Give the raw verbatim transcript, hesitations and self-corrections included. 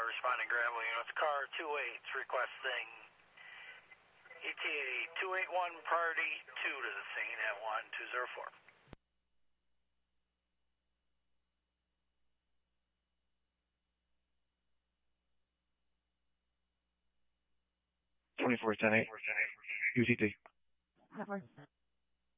responding gravel units. Car two eight's requesting E T A two eight one party two to the scene at one two zero four. twenty-four ten eight. U T T.